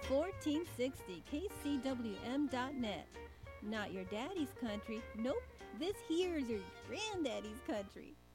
1460 KCWM.net. Not your daddy's country. Nope, this here's your granddaddy's country.